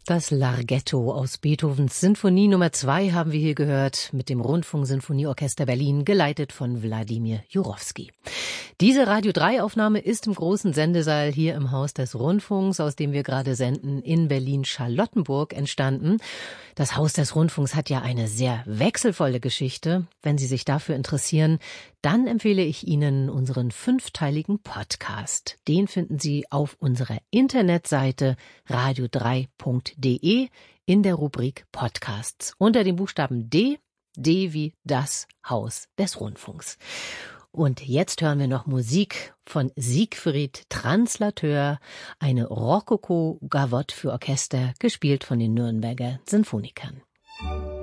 Das Larghetto aus Beethovens Sinfonie Nummer 2 haben wir hier gehört mit dem Rundfunksinfonieorchester Berlin, geleitet von Wladimir Jurowski. Diese Radio 3 Aufnahme ist im großen Sendesaal hier im Haus des Rundfunks, aus dem wir gerade senden, in Berlin-Charlottenburg entstanden. Das Haus des Rundfunks hat ja eine sehr wechselvolle Geschichte. Wenn Sie sich dafür interessieren, dann empfehle ich Ihnen unseren 5-teiligen Podcast. Den finden Sie auf unserer Internetseite radio3.de in der Rubrik Podcasts unter dem Buchstaben D, D wie das Haus des Rundfunks. Und jetzt hören wir noch Musik von Siegfried Translateur, eine Rokoko-Gavotte für Orchester, gespielt von den Nürnberger Sinfonikern.